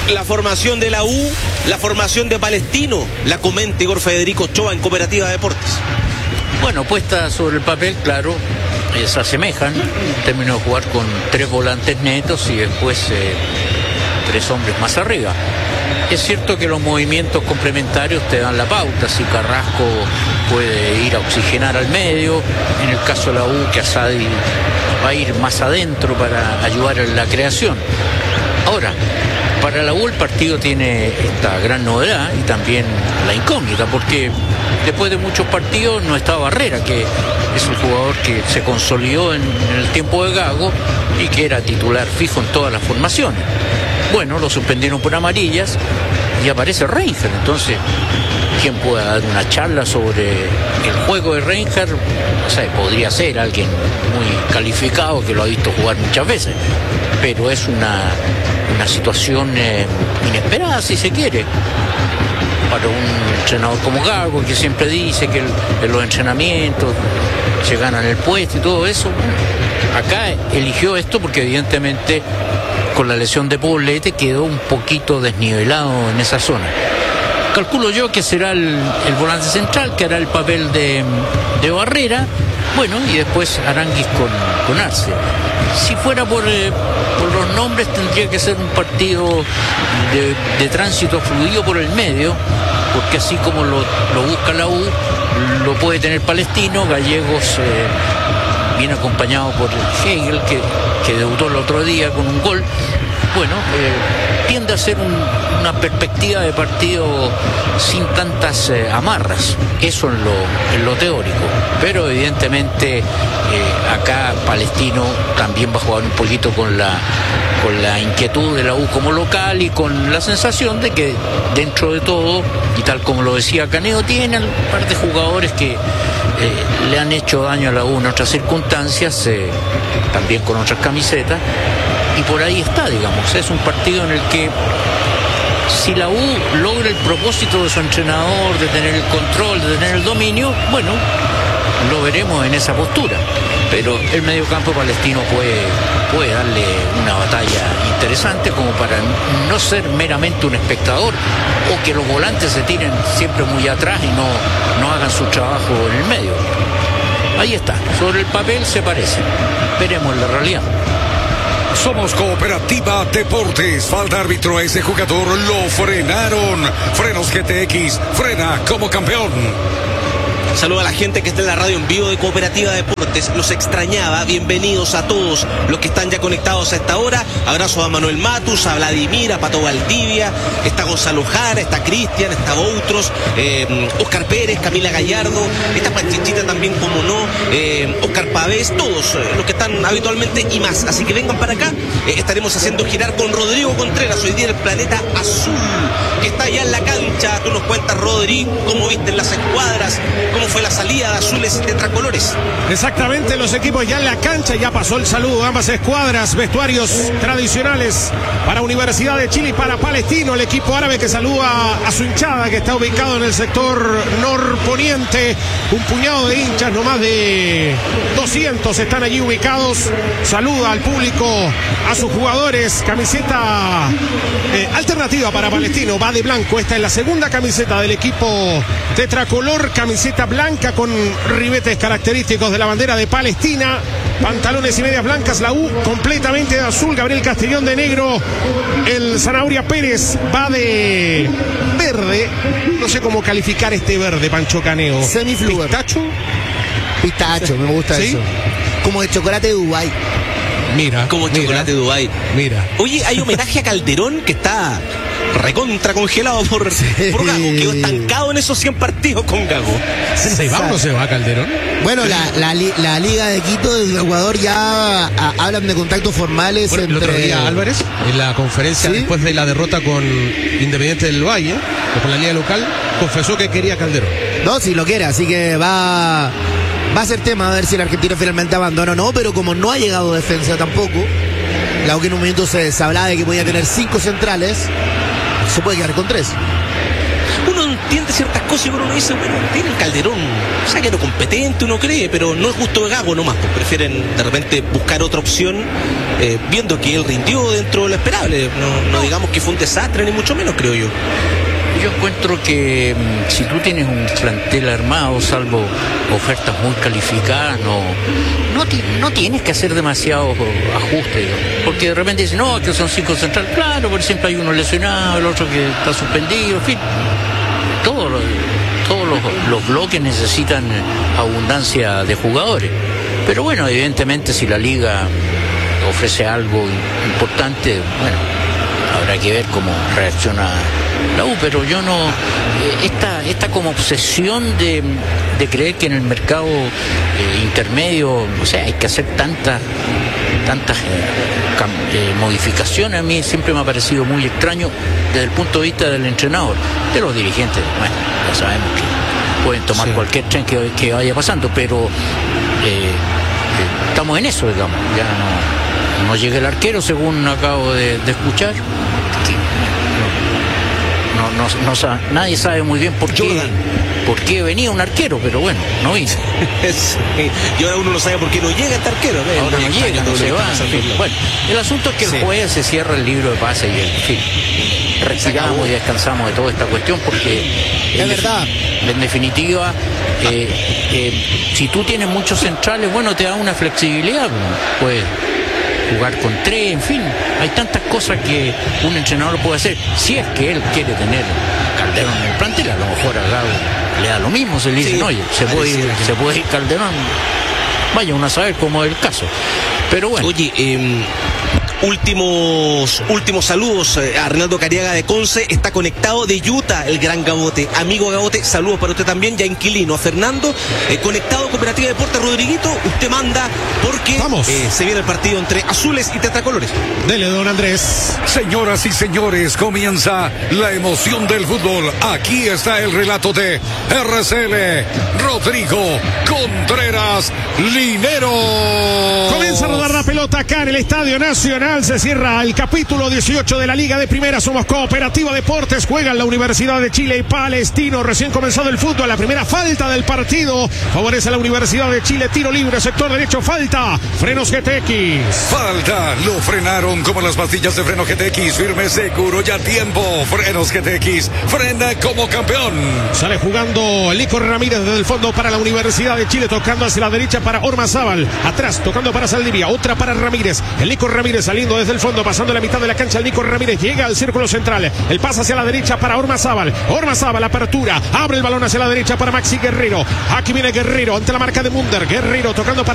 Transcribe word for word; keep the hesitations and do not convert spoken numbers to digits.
La formación de la U, la formación de Palestino, la comenta Igor Federico Ochoa en Cooperativa Deportes. Bueno, puesta sobre el papel, claro, eh, se asemejan en términos de jugar con tres volantes netos y después eh, tres hombres más arriba. Es cierto que los movimientos complementarios te dan la pauta. Si Carrasco puede ir a oxigenar al medio, en el caso de la U, que Asadi va a ir más adentro para ayudar en la creación. Ahora, para la U el partido tiene esta gran novedad y también la incógnita, porque después de muchos partidos no está Barrera, que es un jugador que se consolidó en, en el tiempo de Gago y que era titular fijo en todas las formaciones. Bueno, lo suspendieron por amarillas y aparece Reinhardt. Entonces, ¿quién pueda dar una charla sobre el juego de Reinhardt? O sea, podría ser alguien muy calificado que lo ha visto jugar muchas veces, pero es una, una situación eh, inesperada, si se quiere, para un entrenador como Gago, que siempre dice que el, en los entrenamientos se ganan el puesto y todo eso. Acá eligió esto porque evidentemente con la lesión de Poblete quedó un poquito desnivelado en esa zona. Calculo yo que será el, el volante central, que hará el papel de, de Barrera, bueno, y después Aranguis con, con Arce. Si fuera por, eh, por los nombres, tendría que ser un partido de, de tránsito fluido por el medio, porque así como lo, lo busca la U, lo puede tener Palestino. Gallegos eh, viene acompañado por Hegel, que, que debutó el otro día con un gol. Bueno, eh, tiende a ser un, una perspectiva de partido sin tantas eh, amarras, eso en lo, en lo teórico, pero evidentemente eh, acá Palestino también va a jugar un poquito con la, con la inquietud de la U como local y con la sensación de que dentro de todo, y tal como lo decía Caneo, tiene un par de jugadores que eh, le han hecho daño a la U en otras circunstancias, eh, también con otras camisetas. Y por ahí está, digamos, es un partido en el que si la U logra el propósito de su entrenador, de tener el control, de tener el dominio, bueno, lo veremos en esa postura. Pero el mediocampo palestino puede, puede darle una batalla interesante como para no ser meramente un espectador o que los volantes se tiren siempre muy atrás y no, no hagan su trabajo en el medio. Ahí está, sobre el papel se parecen, veremos la realidad. Somos Cooperativa Deportes. Falta árbitro a ese jugador. Lo frenaron. Frenos G T X. Frena como campeón. Saludo a la gente que está en la radio en vivo de Cooperativa Deportes. Los extrañaba. Bienvenidos a todos los que están ya conectados a esta hora. Abrazo a Manuel Matus, a Vladimir, a Pato Valdivia. Está Gonzalo Jara, está Cristian, está Boutros, eh, Oscar Pérez, Camila Gallardo. Está Panchichita también, como no. Eh, Oscar Pavés, todos eh, los que están habitualmente y más. Así que vengan para acá. Eh, estaremos haciendo girar con Rodrigo Contreras. Hoy día el planeta azul, que está allá en la cancha. Tú nos cuentas, Rodri, cómo viste las escuadras, cómo fue la salida de azules y tetracolores. Exactamente, los equipos ya en la cancha, ya pasó el saludo, ambas escuadras, vestuarios tradicionales para Universidad de Chile y para Palestino, el equipo árabe que saluda a su hinchada que está ubicado en el sector norponiente, un puñado de hinchas, no más de doscientos están allí ubicados, saluda al público, a sus jugadores, camiseta eh, alternativa para Palestino, va de blanco, esta es la segunda camiseta del equipo tetracolor, camiseta blanca con ribetes característicos de la bandera de Palestina, pantalones y medias blancas, la U completamente de azul, Gabriel Castellón de negro, el Zanahoria Pérez va de verde, no sé cómo calificar este verde, Pancho Caneo. Semifluor. ¿Pistacho? Pistacho, me gusta ¿Sí? eso. Como de chocolate de Dubái. Mira. Como mira, chocolate de Dubái. Mira. Oye, hay homenaje a Calderón que está recontra congelado por, sí. por Gago, quedó estancado en esos cien partidos con Gago. ¿Se va o no se va Calderón? Bueno, la, la, la Liga de Quito del Ecuador ya a, hablan de contactos formales bueno, entre... El otro día Álvarez, en la conferencia, ¿sí?, después de la derrota con Independiente del Valle, o con la Liga Local, confesó que quería Calderón. No, si lo quiere, así que va... Va a ser tema a ver si el argentino finalmente abandona o no, pero como no ha llegado defensa tampoco, claro que en un momento se, se hablaba de que podía tener cinco centrales, se puede quedar con tres. Uno entiende ciertas cosas y uno dice, bueno, tiene el Calderón, o sea que no competente uno cree, pero no es justo de Gago nomás, pues prefieren de repente buscar otra opción, eh, viendo que él rindió dentro de lo esperable, no, no digamos que fue un desastre ni mucho menos, creo yo. Yo encuentro que mmm, si tú tienes un plantel armado, salvo ofertas muy calificadas, no, no, ti, no tienes que hacer demasiados ajustes, porque de repente dicen, no, que son cinco centrales, claro, por ejemplo hay uno lesionado, el otro que está suspendido, en fin, todos los, todos los, los bloques necesitan abundancia de jugadores, pero bueno, evidentemente si la liga ofrece algo importante, bueno, habrá que ver cómo reacciona la U, pero yo no, esta, esta como obsesión de, de creer que en el mercado eh, intermedio, o sea, hay que hacer tantas tantas eh, cam, eh, modificaciones, a mí siempre me ha parecido muy extraño desde el punto de vista del entrenador, de los dirigentes, bueno, ya sabemos que pueden tomar sí. cualquier tren que, que vaya pasando, pero eh, eh, estamos en eso, digamos, ya no, no llega el arquero, según acabo de, de escuchar. No, no, no, nadie sabe muy bien por qué, por qué venía un arquero, pero bueno, no vino. Sí. Y ahora uno no sabe por qué no llega este arquero. ¿eh? Ahora no llega, no se va. Bueno, el asunto es que sí. el jueves se cierra el libro de pase y en fin, recitamos y descansamos de toda esta cuestión porque es en verdad. Defi- en definitiva, eh, eh, si tú tienes muchos centrales, bueno, te da una flexibilidad, pues. Jugar con tres, en fin, hay tantas cosas que un entrenador puede hacer, si es que él quiere tener Calderón en el plantel, a lo mejor a Gago le da lo mismo, se le dicen, sí, oye, se puede ir, se puede ir Calderón, vaya uno a saber cómo es el caso, pero bueno. Oye, eh, últimos últimos saludos eh, a Reinaldo Cariaga de Conce, está conectado de Utah el gran Gabote, amigo Gabote, saludos para usted también, ya inquilino, a Fernando, eh, conectado Cooperativa Deportes, Rodriguito, usted manda porque eh, se viene el partido entre azules y tetracolores. Dele, don Andrés. Señoras y señores, comienza la emoción del fútbol, aquí está el relato de R C L, Rodrigo Contreras Linero. Comienza a rodar la pelota acá en el Estadio Nacional. Se cierra el capítulo dieciocho de la Liga de Primera. Somos Cooperativa Deportes. Juegan la Universidad de Chile y Palestino. Recién comenzado el fútbol. La primera falta del partido favorece a la Universidad de Chile. Tiro libre, sector derecho, falta. Frenos G T X. Falta. Lo frenaron como las pastillas de freno G T X. Firme, seguro, ya tiempo. Frenos G T X. Frena como campeón. Sale jugando Lico Ramírez desde el fondo para la Universidad de Chile. Tocando hacia la derecha para Ormazábal. Atrás, tocando para Saldivia. Otra para Ramírez. El Lico Ramírez saliendo desde el fondo, pasando la mitad de la cancha. El Nico Ramírez llega al círculo central. El pase hacia la derecha para Ormazábal. Ormazábal, apertura. Abre el balón hacia la derecha para Maxi Guerrero. Aquí viene Guerrero ante la marca de Munder. Guerrero tocando para